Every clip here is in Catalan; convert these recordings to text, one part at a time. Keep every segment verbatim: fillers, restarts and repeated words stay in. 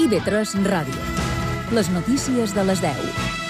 I V tres Ràdio. Les notícies de les deu.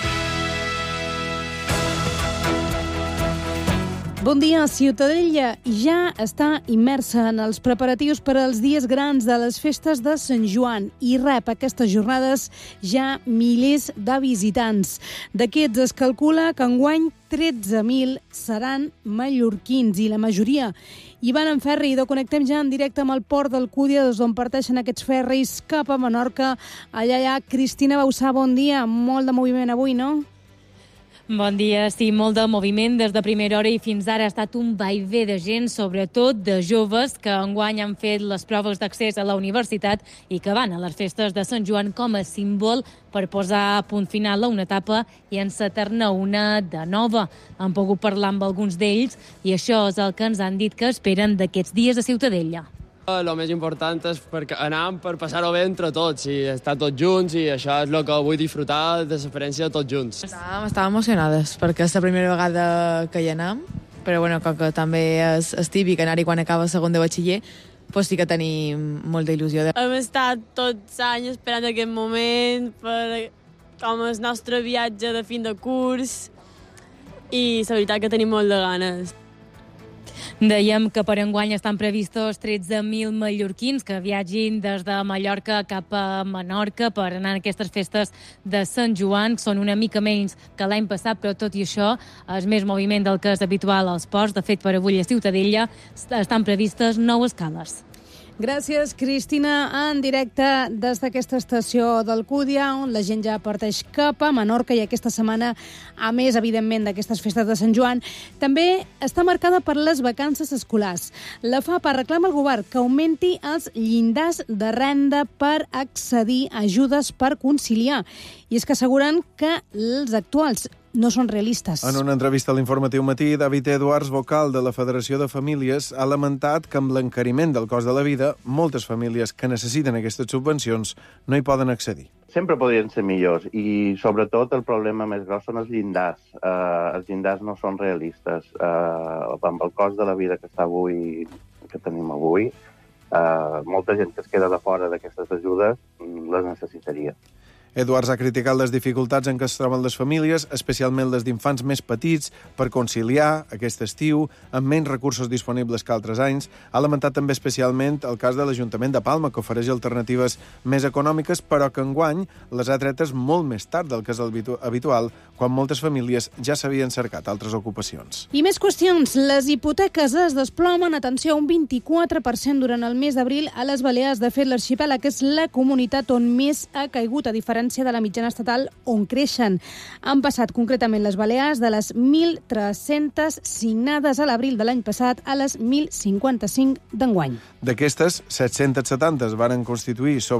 Bon dia. Ciutadella ja està immersa en els preparatius per als dies grans de les festes de Sant Joan i rep aquestes jornades ja milers de visitants. D'aquests es calcula que enguany tretze mil seran mallorquins i la majoria hi van en ferri. I connectem ja en directe amb el port d'Alcúdia, des d'on parteixen aquests ferris cap a Menorca. Allà hi ha Cristina Bausà, bon dia. Molt de moviment avui, no? Bon dia, sí, molt de moviment des de primera hora i fins ara ha estat un vaivé de gent, sobretot de joves que enguany han fet les proves d'accés a la universitat i que van a les festes de Sant Joan com a símbol per posar a punt final a una etapa i encetar-ne una de nova. Han pogut parlar amb alguns d'ells i això és el que ens han dit que esperen d'aquests dies a Ciutadella. El més important és perquè anem per passar-ho bé entre tots i estar tots junts, i això és el que vull disfrutar de l'experiència de tots junts. Estàvem, estàvem emocionades perquè és la primera vegada que hi anem, però bueno, com que també és, és típic anar-hi quan acaba segon de batxiller, pues sí que tenim molta il·lusió. Hem estat tots anys esperant aquest moment per com el nostre viatge de fin de curs i la veritat que tenim molt de ganes. Dèiem que per enguany estan previstos tretze mil mallorquins que viatgin des de Mallorca cap a Menorca per anar a aquestes festes de Sant Joan. Són una mica menys que l'any passat, però tot i això és més moviment del que és habitual als ports. De fet, per avui a Ciutadella estan previstes nou escales. Gràcies, Cristina. En directe des d'aquesta estació d'Alcúdia, on la gent ja parteix cap a Menorca, i aquesta setmana, a més, evidentment, d'aquestes festes de Sant Joan, també està marcada per les vacances escolars. La FAPA reclama al govern que augmenti els llindars de renda per accedir a ajudes per conciliar. I és que asseguren que els actuals no són realistes. En una entrevista a l'Informatiu Matí, David Edwards, vocal de la Federació de Famílies, ha lamentat que amb l'encariment del cost de la vida, moltes famílies que necessiten aquestes subvencions no hi poden accedir. Sempre podrien ser millors, i sobretot el problema més gros són els llindars. Uh, els llindars no són realistes. Uh, amb el cost de la vida que està avui, que tenim avui, uh, molta gent que es queda de fora d'aquestes ajudes les necessitaria. Edwards ha criticat les dificultats en què es troben les famílies, especialment les d'infants més petits, per conciliar aquest estiu amb menys recursos disponibles que altres anys. Ha lamentat també especialment el cas de l'Ajuntament de Palma, que ofereix alternatives més econòmiques, però que enguany les ha tretes molt més tard del que és habitual, quan moltes famílies ja s'havien cercat altres ocupacions. I més qüestions. Les hipoteques es desplomen, atenció, un vint-i-quatre per cent durant el mes d'abril a les Balears. De fet, l'arxipèlag és la comunitat on més ha caigut, a diferència de la mitjana estatal, on creixen. Han passat concretament les Balears de les mil tres-centes signades a l'abril de l'any passat a les mil cinquanta-cinc d'enguany. D'aquestes, set-cents setanta es varen constituir sobre